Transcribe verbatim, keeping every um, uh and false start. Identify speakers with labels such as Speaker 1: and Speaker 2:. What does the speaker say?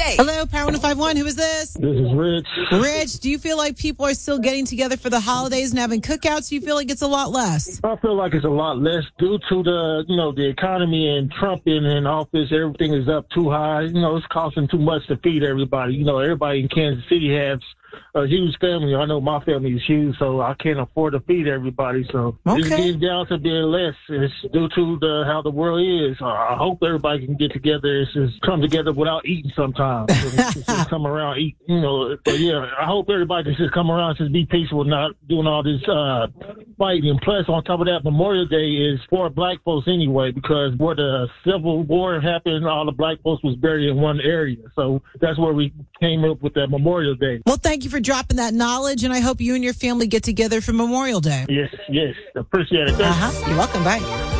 Speaker 1: Hi.
Speaker 2: Hello, Power one oh five one. Who is this?
Speaker 3: This is Rich.
Speaker 2: Rich, do you feel like people are still getting together for the holidays and having cookouts? Do you feel like it's a lot less?
Speaker 3: I feel like it's a lot less due to the, you know, the economy and Trump being in office. Everything is up too high. You know, it's costing too much to feed everybody. You know, everybody in Kansas City has a huge family. I know my family is huge, so I can't afford to feed everybody. So
Speaker 2: Okay.
Speaker 3: it's getting down to being less. It's due to the how the world is. I hope everybody can get together. It's just come together without eating sometimes. It's just come around, eat, you know. But yeah, I hope everybody can just come around, just be peaceful, not doing all this uh, fighting. And plus, on top of that, Memorial Day is for black folks anyway, because where the Civil War happened, all the black folks was buried in one area. So that's where we came up with that Memorial Day.
Speaker 2: Well, thank you for dropping that knowledge, and I hope you and your family get together for Memorial Day.
Speaker 3: Yes, yes. Appreciate it.
Speaker 2: Uh-huh. You're welcome. Bye.